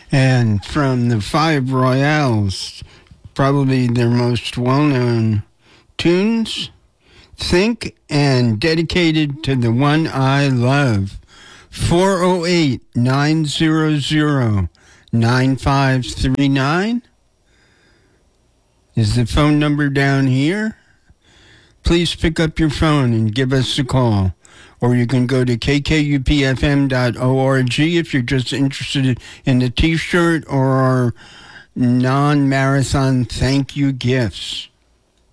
And from the Five Royales, probably their most well-known tunes, Think, and dedicated to the one I love. 408-900-9539 is the phone number down here. Please pick up your phone and give us a call. Or you can go to kkupfm.org if you're just interested in the t-shirt or our non-marathon thank you gifts.